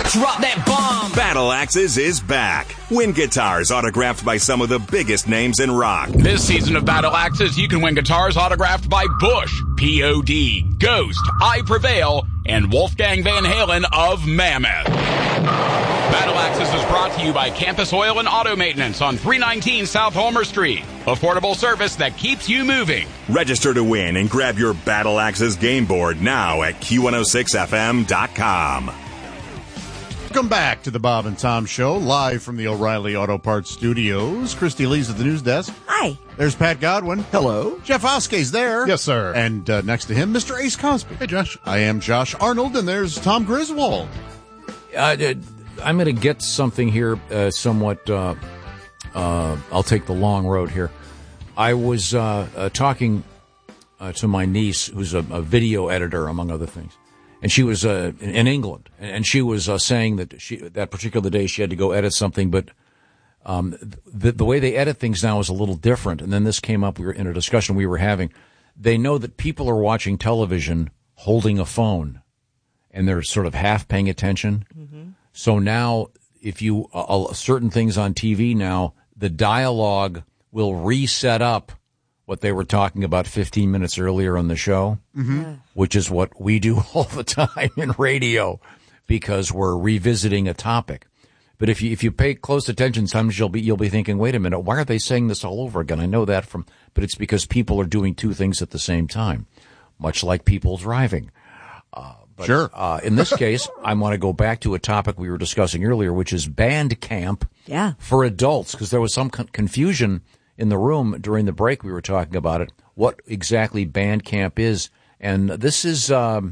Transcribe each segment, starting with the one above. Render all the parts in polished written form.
Drop that bomb. Battle Axes is back. Win guitars autographed by some of the biggest names in rock. This season of Battle Axes, you can win guitars autographed by Bush, P.O.D., Ghost, I Prevail, and Wolfgang Van Halen of Mammoth. Battle Axes is brought to you by Campus Oil and Auto Maintenance on 319 South Homer Street. Affordable service that keeps you moving. Register to win and grab your Battle Axes game board now at Q106FM.com. Welcome back to the Bob and Tom Show, live from the O'Reilly Auto Parts Studios. Christy Lee's at the news desk. Hi. There's Pat Godwin. Hello. Jeff Oskey's there. Yes, sir. And next to him, Mr. Ace Cosby. Hey, Josh. I am Josh Arnold, and there's Tom Griswold. I'm going to get something here somewhat, I'll take the long road here. I was talking to my niece, who's a video editor, among other things. And she was in England, and she was saying that that particular day she had to go edit something, but the way they edit things now is a little different. And then this came up, we were in a discussion we were having. They know that people are watching television holding a phone, and they're sort of half paying attention. Mm-hmm. So now, if you certain things on TV now, the dialogue will reset up what they were talking about 15 minutes earlier on the show, mm-hmm. which is what we do all the time in radio because we're revisiting a topic. But if you pay close attention, sometimes you'll be thinking, wait a minute, why are they saying this all over again? I know that but it's because people are doing two things at the same time, much like people driving. Sure. In this case, I want to go back to a topic we were discussing earlier, which is band camp for adults, because there was some confusion in the room during the break. We were talking about it, what exactly band camp is. And this is an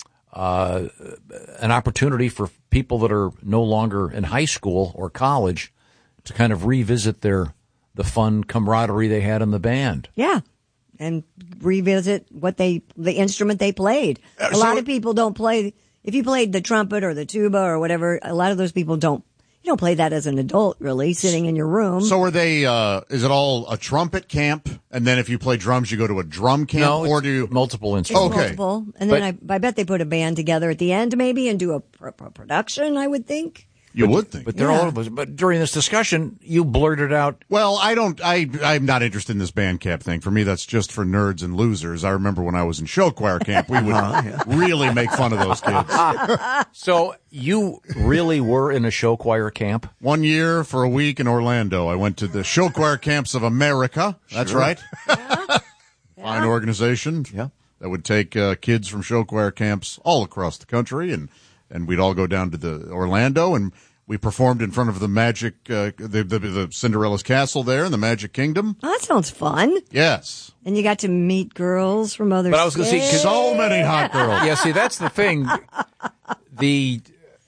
opportunity for people that are no longer in high school or college to kind of revisit the fun camaraderie they had in the band. Yeah. And revisit the instrument they played. A lot of people don't play. If you played the trumpet or the tuba or whatever, a lot of those people don't. You don't play that as an adult, really, sitting in your room. So are they, is it all a trumpet camp? And then if you play drums, you go to a drum camp? No, or do you multiple instruments. Okay. Multiple. And then I bet they put a band together at the end maybe and do a production, I would think. You would think. But they're all of us. But during this discussion, you blurted out. Well, I'm not interested in this band camp thing. For me, that's just for nerds and losers. I remember when I was in show choir camp, we would really make fun of those kids. So you really were in a show choir camp? 1 year for a week in Orlando. I went to the Show Choir Camps of America. That's right. Fine organization. Yeah. That would take kids from show choir camps all across the country, and we'd all go down to the Orlando, and we performed in front of the Magic, the Cinderella's castle there in the Magic Kingdom. Oh, that sounds fun. Yes. And you got to meet girls from other But I was going to say, so many hot girls. Yeah, see, that's the thing. The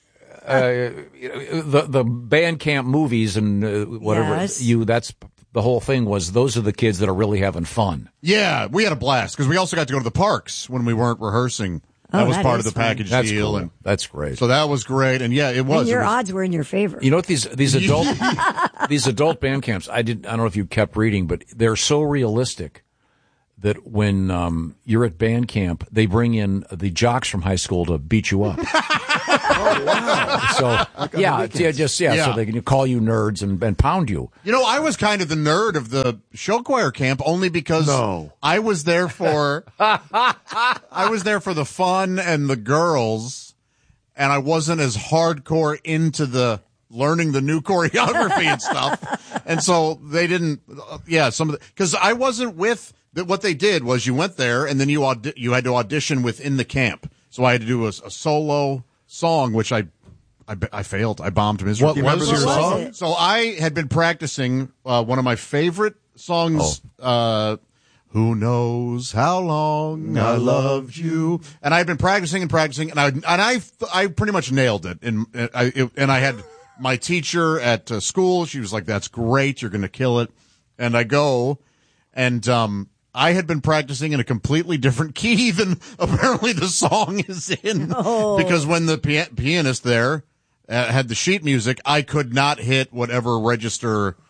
band camp movies and whatever that's the whole thing was. Those are the kids that are really having fun. Yeah, we had a blast because we also got to go to the parks when we weren't rehearsing. That was part of the package deal. Cool. And that's great. So that was great. And yeah, it was. And your odds were in your favor. You know what, these adult band camps, I don't know if you kept reading, but they're so realistic that when you're at band camp, they bring in the jocks from high school to beat you up. Oh, wow. So, so they can call you nerds and pound you. You know, I was kind of the nerd of the show choir camp only because I was there for the fun and the girls, and I wasn't as hardcore into the learning the new choreography and stuff. And so they didn't, because I wasn't with, what they did was you went there and then you had to audition within the camp. So I had to do a solo song, which I failed. I bombed miserably. What was your song? So I had been practicing one of my favorite songs, Who Knows How Long I Loved You. And I had been practicing, and I pretty much nailed it. And I had my teacher at school. She was like, "That's great. You're going to kill it." And I go, and I had been practicing in a completely different key than apparently the song is in. Because when the pianist there had the sheet music, I could not hit whatever register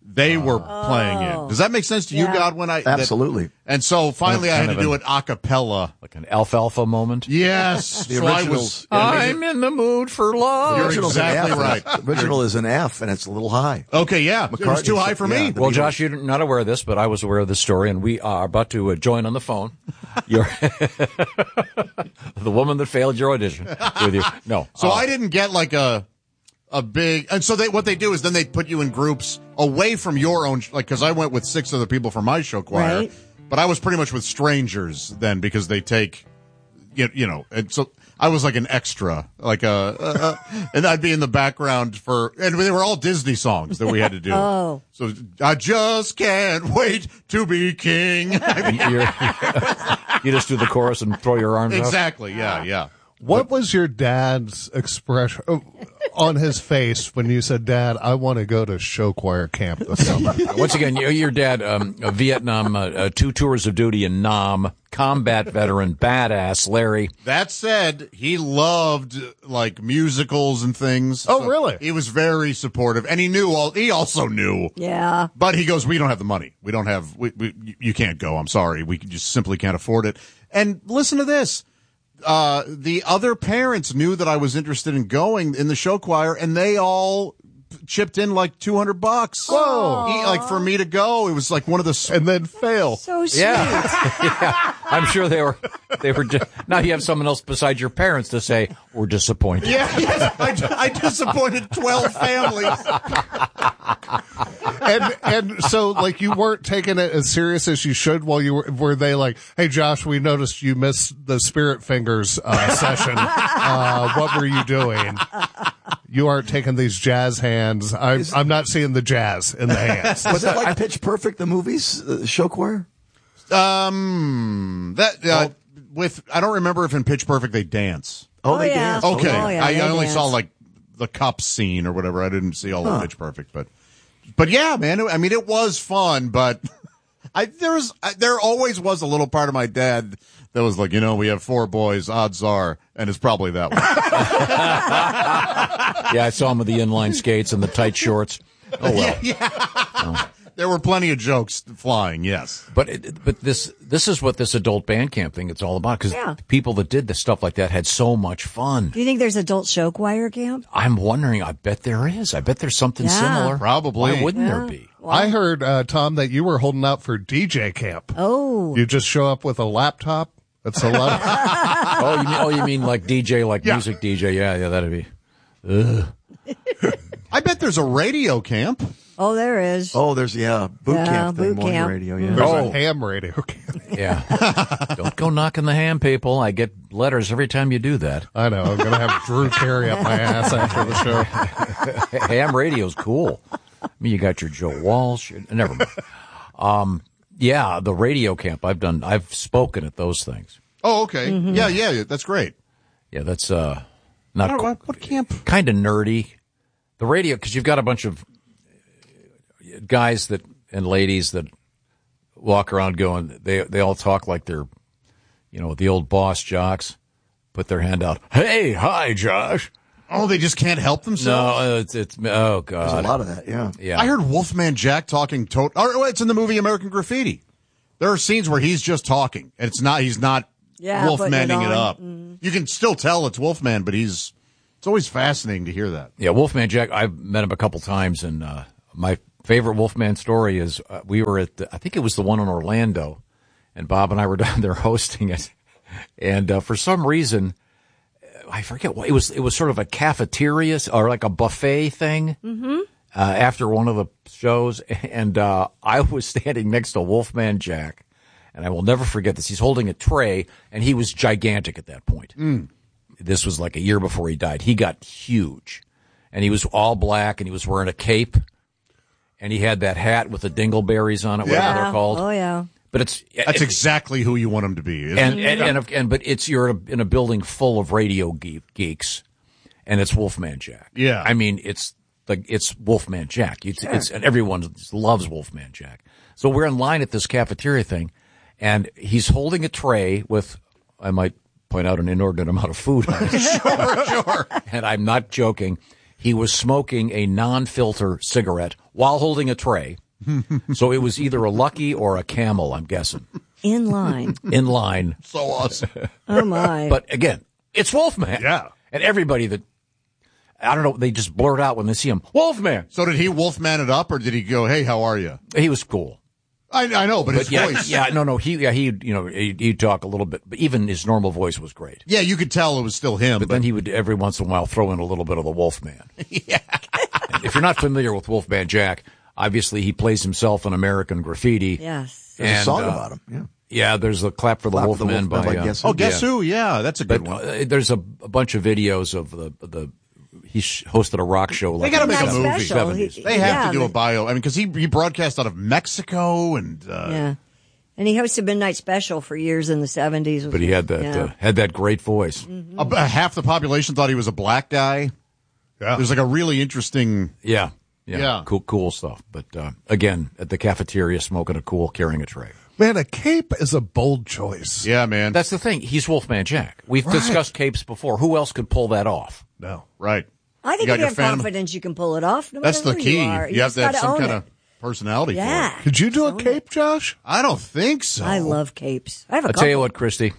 they were playing it. Does that make sense to you, Godwin? Absolutely. And so finally I had to do it a cappella. Like an alfalfa moment? Yes. The So originals. I'm in the mood for love. You're Original's an exactly F. right. The original is an F, and it's a little high. Okay, yeah. It was too high for me. Yeah, Well, Josh, you're not aware of this, but I was aware of this story, and we are about to join on the phone. You're the woman that failed your audition with you. No. So I didn't get like a big, and so what they do is then they put you in groups away from your own, like, cause I went with 6 other people from my show choir, Right. but I was pretty much with strangers then because they take, you know, and so I was like an extra, like and I'd be in the background and they were all Disney songs that we had to do. Oh. So I just can't wait to be king. I mean, You just do the chorus and throw your arms up. exactly. Yeah. What was your dad's expression on his face when you said, "Dad, I want to go to show choir camp this summer"? Once again, your dad, a Vietnam, 2 tours of duty in Nam, combat veteran, badass Larry. That said, he loved like musicals and things. Oh, really? He was very supportive, and he also knew. Yeah. But he goes, "We don't have the money. We don't have. You can't go. I'm sorry. We just simply can't afford it." And listen to this. The other parents knew that I was interested in going in the show choir, and they all chipped in like $200. Whoa. Like for me to go, it was like one of the. And then fail. So sweet. Yeah. I'm sure they were just, now you have someone else besides your parents to say, "We're disappointed." Yeah, yes, I disappointed 12 families. And so, like, you weren't taking it as serious as you should while you were they like, "Hey, Josh, we noticed you missed the Spirit Fingers session. What were you doing? You aren't taking these jazz hands. I'm not seeing the jazz in the hands." Was it like Pitch Perfect, the movies, show choir? I don't remember if in Pitch Perfect they dance. Oh, they yeah. dance. Okay, Oh, yeah, I they only dance. saw like the cup scene or whatever. I didn't see all of Pitch Perfect, but yeah, man. I mean, it was fun, but there always was a little part of my dad that was like, we have 4 boys. Odds are, and it's probably that one. Yeah, I saw him with the inline skates and the tight shorts. Oh well. Yeah. There were plenty of jokes flying. Yes, But this is what this adult band camp thing it's all about, because people that did the stuff like that had so much fun. Do you think there's adult show choir camp? I'm wondering. I bet there is. I bet there's something similar. Probably. Why wouldn't there be? I heard, Tom, that you were holding out for DJ camp. Oh. You just show up with a laptop. That's a lot. You mean like DJ, like music DJ? Yeah, that'd be. I bet there's a radio camp. Oh, there is. Oh, there's, boot camp thing, boot morning camp. radio, yeah. There's a ham radio camp. Yeah. Don't go knocking the ham, people. I get letters every time you do that. I know. I'm going to have Drew carry up my ass after the show. Ham radio's cool. I mean, you got your Joe Walsh. Never mind. Yeah, the radio camp. I've spoken at those things. Oh, okay. Mm-hmm. Yeah, that's great. Yeah, that's not what camp? Kind of nerdy. The radio, because you've got a bunch of guys and ladies that walk around going, they all talk like they're, the old boss jocks, put their hand out. Hey, hi, Josh. Oh, they just can't help themselves? No, it's oh God. There's a lot of that, yeah. I heard Wolfman Jack talking it's in the movie American Graffiti. There are scenes where he's just talking, and he's not Wolfmanning it up. Mm. You can still tell it's Wolfman, but it's always fascinating to hear that. Yeah, Wolfman Jack, I've met him a couple times, and my favorite Wolfman story is we were at I think it was the one in Orlando, and Bob and I were down there hosting it, and for some reason, I forget what it was sort of a cafeteria or like a buffet thing after one of the shows, and I was standing next to Wolfman Jack, and I will never forget this. He's holding a tray, and he was gigantic at that point. This was like a year before he died. He got huge, and he was all black, and he was wearing a cape. And he had that hat with the dingleberries on it, whatever they're called. Oh, yeah. But that's exactly who you want him to be. But you're in a building full of radio geeks, and it's Wolfman Jack. Yeah. I mean, it's Wolfman Jack. And everyone loves Wolfman Jack. So we're in line at this cafeteria thing, and he's holding a tray with, I might point out, an inordinate amount of food on it. Sure. And I'm not joking. he was smoking a non-filter cigarette while holding a tray. So it was either a Lucky or a Camel, I'm guessing. In line. In line. So awesome. Oh, my. But again, it's Wolfman. Yeah. And everybody that, I don't know, they just blurt out when they see him, Wolfman. So did he Wolfman it up, or did he go, hey, how are you? He was cool. I know, but his voice. He'd talk a little bit, but even his normal voice was great. Yeah, you could tell it was still him. But then he would every once in a while throw in a little bit of the Wolfman. Yeah. And if you're not familiar with Wolfman Jack, obviously he plays himself in American Graffiti. Yes. There's a song about him. Yeah. Yeah, there's a Clap for the Wolfman by Guess Who. Guess Who? Yeah, that's a good one. There's a bunch of videos of the he hosted a rock show. They got to make a movie. Special. 70s. They have to do a bio. I mean, because he broadcast out of Mexico and yeah, and he hosted Midnight Special for years in the 70s. But he had that great voice. Mm-hmm. Half the population thought he was a black guy. Yeah. There's like a really interesting. Yeah. Yeah. Cool stuff. But again, at the cafeteria, smoking a cool, carrying a tray. Man, a cape is a bold choice. Yeah, man. That's the thing. He's Wolfman Jack. We've discussed capes before. Who else could pull that off? No. Right. I think got if you your have Phantom- confidence, you can pull it off. No That's matter the who key. You are. You have just to have gotta some own kind it. of personality for Yeah. it. Could you do a cape, Josh? I don't think so. I love capes. I have a I'll couple. tell you what, Christy.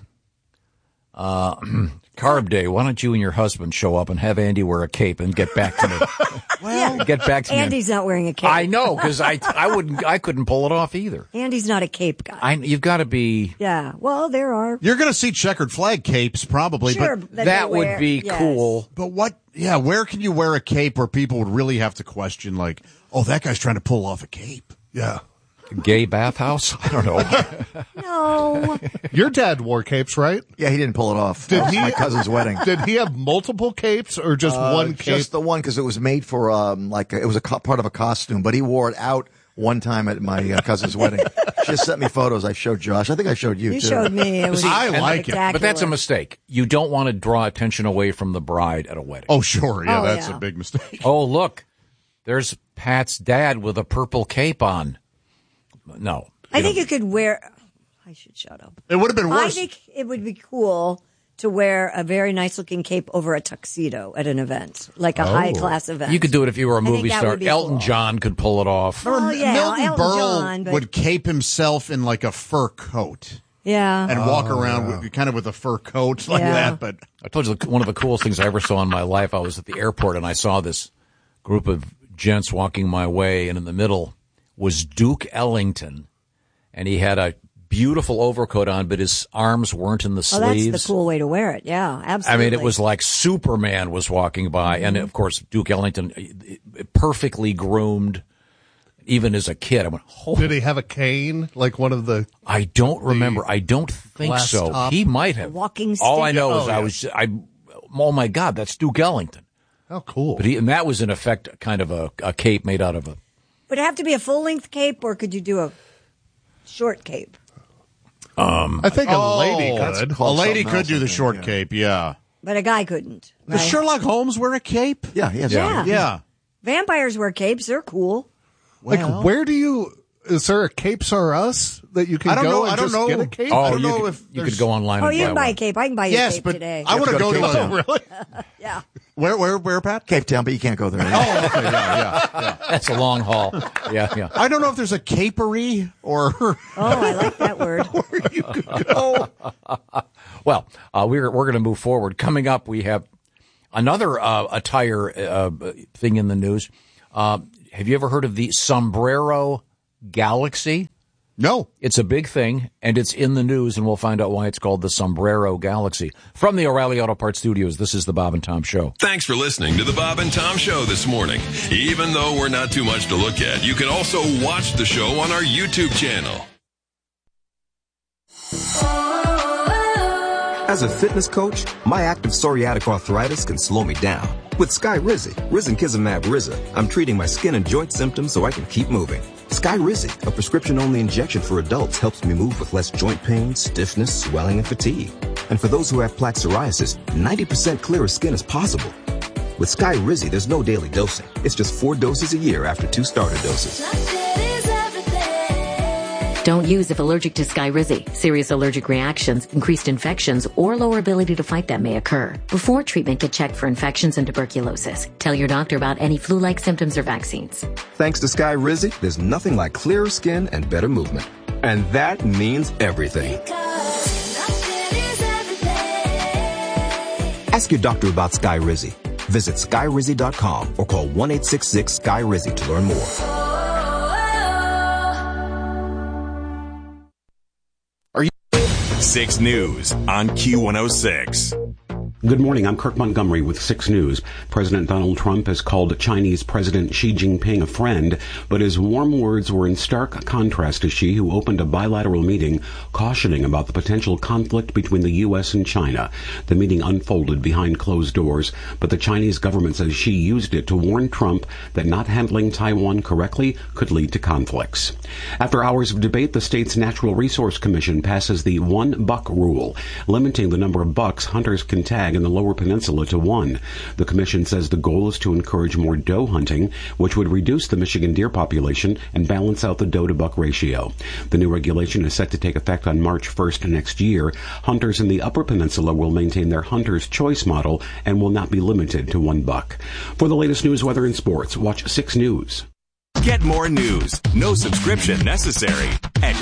Carb Day, why don't you and your husband show up and have Andy wear a cape and get back to me? Get back to me. Andy's not wearing a cape. I know, because I couldn't pull it off either. Andy's not a cape guy. You've got to be. Yeah. Well, there are. You're going to see checkered flag capes probably, Sure, but that That they would wear. be Yes. cool. what? Yeah, where can you wear a cape where people would really have to question, like, oh, that guy's trying to pull off a cape? Yeah. Gay bathhouse? I don't know. No. Your dad wore capes, right? Yeah, he didn't pull it off. Did It was he? my cousin's wedding. Did he have multiple capes or just one cape? Just the one, because it was made for it was part of a costume. But he wore it out one time at my cousin's wedding. She just sent me photos. I showed Josh. I think I showed you You too. showed me. It was I like it, spectacular. But that's a mistake. You don't want to draw attention away from the bride at a wedding. Oh, sure. Yeah, Oh, that's yeah. a big mistake. Oh, look. There's Pat's dad with a purple cape on. No. I think you could wear. I should shut up. It would have been I worse. think it would be cool to wear a very nice looking cape over a tuxedo at an event, like a high class event. You could do it if you were a think movie that star. would be Elton cool. John could pull it off. Oh, yeah, Milton Elton Berle John, but- would cape himself in like a fur coat Yeah. and walk around kind of with a fur coat like Yeah. that. But I told you one of the coolest things I ever saw in my life. I was at the airport and I saw this group of gents walking my way, and in the middle was Duke Ellington, and he had a beautiful overcoat on, but his arms weren't in the Oh, sleeves. that's the cool way to wear it. Yeah, I absolutely. mean, it was like Superman was walking by, and of course Duke Ellington, perfectly groomed, even as a kid. I went, oh, Did he have a cane like one of the? I don't remember. I don't think glass so. top? He might have. Walking All I stick? know Oh, is oh my God, that's Duke Ellington. How cool! But and that was in effect kind of a cape made out of a. Would it have to be a full length cape, or could you do a short cape? I think a lady that's could. a called lady something could else, do I the think, short yeah. cape, yeah. But a guy couldn't. Does right? Sherlock Holmes wear a cape? Yeah, he has. Yeah. Yeah. Vampires wear capes. They're cool. Like, where do you? Is there a Capes R Us that you can I don't go know. and I don't just know. get a cape? I Oh, don't you know could, if you there's- could go online Oh, and you can buy a one. cape. I can buy you a Yes, cape but today. I want to go to go Cape to Town. Really? Yeah. Where, Pat? Cape Town, but you can't go there. Oh, okay, yeah. That's a long haul. Yeah. I don't know if there's a capery or Oh, I like that word. where you could go. Well, we're going to move forward. Coming up, we have another attire thing in the news. Have you ever heard of the Sombrero Galaxy? No. It's a big thing, and it's in the news, and we'll find out why it's called the Sombrero Galaxy. From the O'Reilly Auto Parts Studios, this is the Bob and Tom Show. Thanks for listening to the Bob and Tom Show this morning. Even though we're not too much to look at, you can also watch the show on our YouTube channel. As a fitness coach, my active psoriatic arthritis can slow me down. With Skyrizi, Risankizumab Riza, I'm treating my skin and joint symptoms so I can keep moving. Skyrizi, a prescription-only injection for adults, helps me move with less joint pain, stiffness, swelling, and fatigue. And for those who have plaque psoriasis, 90% clearer skin is possible. With Skyrizi, there's no daily dosing. It's just 4 doses a year after 2 starter doses. Don't use if allergic to Skyrizi. Serious allergic reactions, increased infections, or lower ability to fight them may occur. Before treatment, get checked for infections and tuberculosis. Tell your doctor about any flu-like symptoms or vaccines. Thanks to Skyrizi, there's nothing like clearer skin and better movement. And that means everything. Ask your doctor about Skyrizi. Visit Skyrizi.com or call 1-866-SKY-RIZZI to learn more. 6 News on Q106. Good morning. I'm Kirk Montgomery with 6 News. President Donald Trump has called Chinese President Xi Jinping a friend, but his warm words were in stark contrast to Xi, who opened a bilateral meeting cautioning about the potential conflict between the U.S. and China. The meeting unfolded behind closed doors, but the Chinese government says Xi used it to warn Trump that not handling Taiwan correctly could lead to conflicts. After hours of debate, the state's Natural Resource Commission passes the 1 buck rule, limiting the number of bucks hunters can tag in the Lower Peninsula to 1. The commission says the goal is to encourage more doe hunting, which would reduce the Michigan deer population and balance out the doe to buck ratio. The new regulation is set to take effect on March 1st next year. Hunters in the Upper Peninsula will maintain their hunter's choice model and will not be limited to 1 buck. For the latest news, weather, and sports, watch 6 News. Get more news, no subscription necessary, at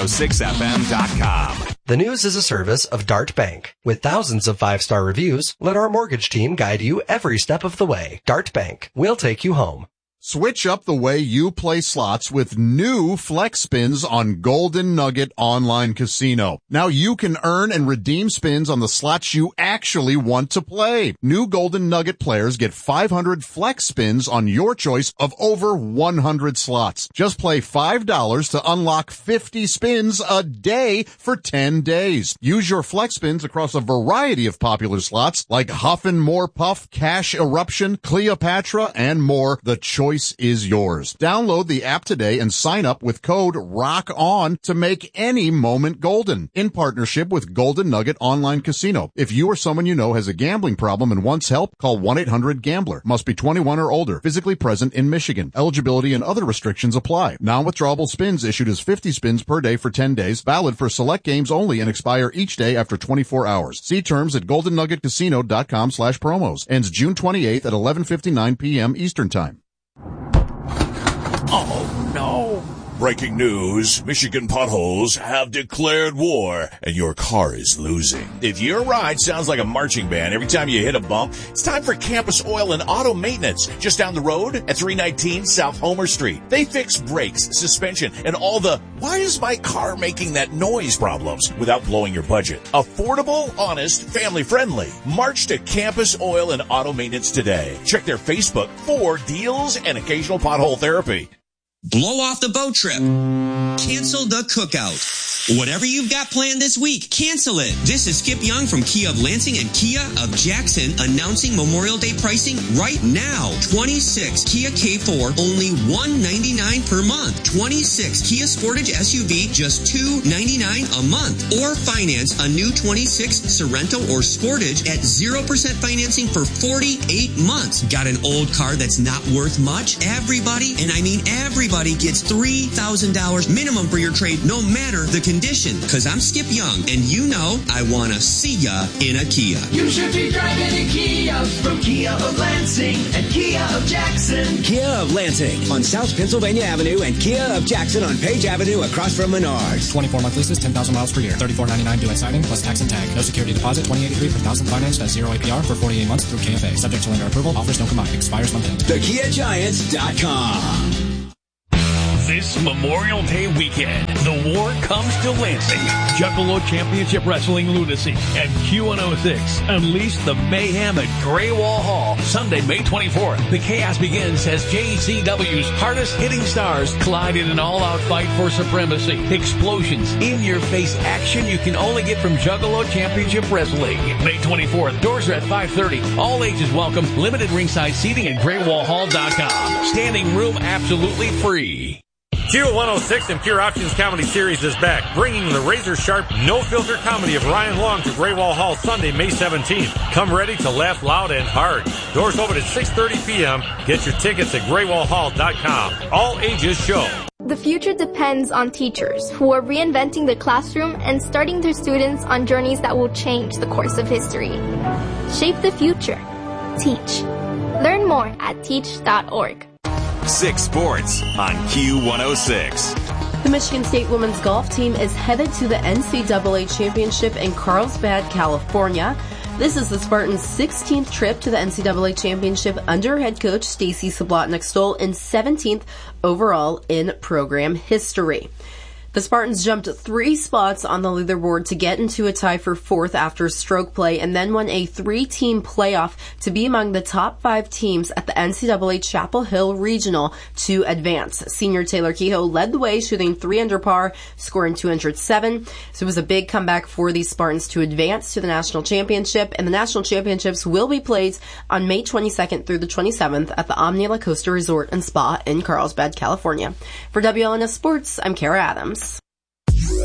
Q106FM.com. The News is a service of Dart Bank. With thousands of 5-star reviews, let our mortgage team guide you every step of the way. Dart Bank. We'll take you home. Switch up the way you play slots with new Flex Spins on Golden Nugget Online Casino. Now you can earn and redeem spins on the slots you actually want to play. New Golden Nugget players get 500 Flex Spins on your choice of over 100 slots. Just play $5 to unlock 50 spins a day for 10 days. Use your Flex Spins across a variety of popular slots like Huffin' More Puff, Cash Eruption, Cleopatra, and more. The choice is yours. Download the app today and sign up with code ROCKON to make any moment golden. In partnership with Golden Nugget Online Casino. If you or someone you know has a gambling problem and wants help, call 1-800-GAMBLER. Must be 21 or older. Physically present in Michigan. Eligibility and other restrictions apply. Non-withdrawable spins issued as 50 spins per day for 10 days. Valid for select games only and expire each day after 24 hours. See terms at goldennuggetcasino.com/promos. Ends June 28th at 11:59 p.m. Eastern Time. Oh, no. Breaking news, Michigan potholes have declared war, and your car is losing. If your ride sounds like a marching band every time you hit a bump, it's time for Campus Oil and Auto Maintenance, just down the road at 319 South Homer Street. They fix brakes, suspension, and all the, why is my car making that noise problems without blowing your budget. Affordable, honest, family-friendly. March to Campus Oil and Auto Maintenance today. Check their Facebook for deals and occasional pothole therapy. Blow off the boat trip. Cancel the cookout. Whatever you've got planned this week, cancel it. This is Skip Young from Kia of Lansing and Kia of Jackson announcing Memorial Day pricing right now. 26 Kia K4, only $199 per month. 26 Kia Sportage SUV, just $299 a month. Or finance a new 26 Sorento or Sportage at 0% financing for 48 months. Got an old car that's not worth much? Everybody, and I mean everybody, gets $3,000 minimum for your trade, no matter the condition. Because I'm Skip Young, and you know I want to see ya in a Kia. You should be driving a Kia from Kia of Lansing and Kia of Jackson. Kia of Lansing on South Pennsylvania Avenue and Kia of Jackson on Page Avenue across from Menards. 24-month leases, 10,000 miles per year. $34.99 due at signing plus tax and tag. No security deposit, $20.83 per thousand financed at 0 APR for 48 months through KFA. Subject to lender approval. Offers don't combine. Expires month end. TheKiaGiants.com. This Memorial Day weekend, the war comes to Lansing. Juggalo Championship Wrestling Lunacy and Q106 unleash the mayhem at Gray Wall Hall Sunday, May 24th. The chaos begins as JCW's hardest hitting stars collide in an all-out fight for supremacy. Explosions, in-your-face action you can only get from Juggalo Championship Wrestling. May 24th, doors are at 5:30. All ages welcome. Limited ringside seating at GrayWallHall.com. Standing room absolutely free. Q106 and Pure Options Comedy Series is back, bringing the razor-sharp, no-filter comedy of Ryan Long to Gray Wall Hall Sunday, May 17th. Come ready to laugh loud and hard. Doors open at 6:30 p.m. Get your tickets at GrayWallHall.com. All ages show. The future depends on teachers who are reinventing the classroom and starting their students on journeys that will change the course of history. Shape the future. Teach. Learn more at teach.org. 6 Sports on Q106. The Michigan State women's golf team is headed to the NCAA Championship in Carlsbad, California. This is the Spartans' 16th trip to the NCAA Championship under head coach Stacy Sablotnik-Stoll and 17th overall in program history. The Spartans jumped 3 spots on the leaderboard to get into a tie for 4th after stroke play and then won a 3-team playoff to be among the top 5 teams at the NCAA Chapel Hill Regional to advance. Senior Taylor Kehoe led the way, shooting 3 under par, scoring 207. So it was a big comeback for these Spartans to advance to the national championship, and the national championships will be played on May 22nd through the 27th at the Omni La Costa Resort and Spa in Carlsbad, California. For WLNS Sports, I'm Kara Adams.